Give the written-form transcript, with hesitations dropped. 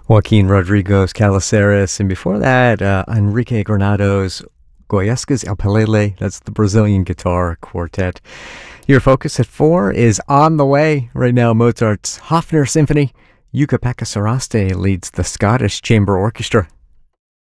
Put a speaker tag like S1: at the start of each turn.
S1: Joaquin Rodrigo's Caliceres, and before that, Enrique Granado's Goyesca's El Pelele. That's the Brazilian guitar quartet. Your focus at 4 is On the Way. Right now, Mozart's Hofner Symphony. Jukka-Pekka Saraste leads the Scottish Chamber Orchestra.